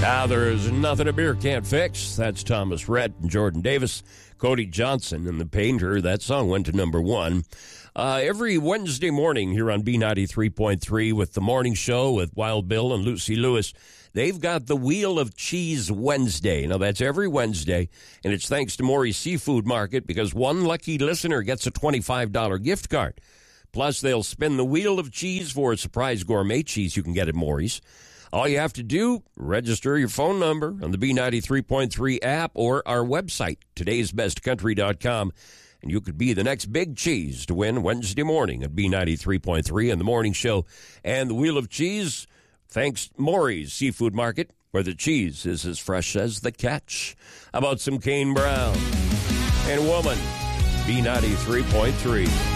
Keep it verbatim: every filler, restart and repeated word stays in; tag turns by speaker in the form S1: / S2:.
S1: Now, there's nothing a beer can't fix. That's Thomas Rhett and Jordan Davis. Cody Johnson and the Painter. That song went to number one. Uh, every Wednesday morning here on B ninety-three point three with the morning show with Wild Bill and Lucy Lewis, they've got the Wheel of Cheese Wednesday. Now, that's every Wednesday, and it's thanks to Maury's Seafood Market because one lucky listener gets a twenty-five dollars gift card. Plus, they'll spin the Wheel of Cheese for a surprise gourmet cheese you can get at Maury's. All you have to do, register your phone number on the B ninety-three point three app or our website, todays best country dot com, and you could be the next big cheese to win Wednesday morning at B ninety-three point three and the morning show. And the Wheel of Cheese, thanks Maury's Seafood Market, where the cheese is as fresh as the catch. How about some Kane Brown? And Woman, B ninety-three point three.